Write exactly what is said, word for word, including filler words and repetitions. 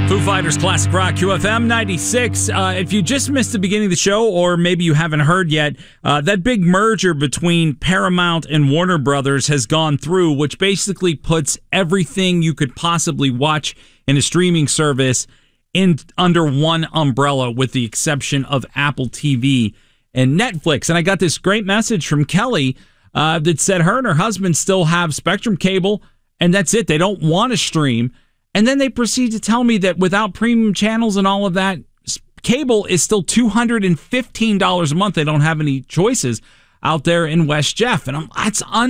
Foo Fighters Classic Rock, Q F M ninety-six. Uh, if you just missed the beginning of the show, or maybe you haven't heard yet, uh, that big merger between Paramount and Warner Brothers has gone through, which basically puts everything you could possibly watch in a streaming service in under one umbrella, with the exception of Apple T V and Netflix. And I got this great message from Kelly uh, that said her and her husband still have Spectrum cable, and that's it. They don't want to stream. And then they proceed to tell me that without premium channels and all of that, cable is still two hundred fifteen dollars a month. They don't have any choices out there in West Jeff. And I'm, that's un